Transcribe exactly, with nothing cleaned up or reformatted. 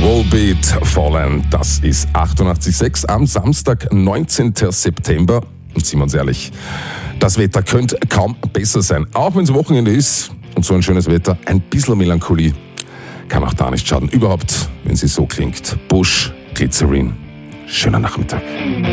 Volbeat Fallen, das ist achtundachtzig Komma sechs am Samstag, neunzehnten September. Und sind wir uns ehrlich, das Wetter könnte kaum besser sein. Auch wenn es Wochenende ist und so ein schönes Wetter, ein bisschen Melancholie kann auch da nicht schaden. Überhaupt, wenn sie so klingt. Bush, Glycerin, schöner Nachmittag.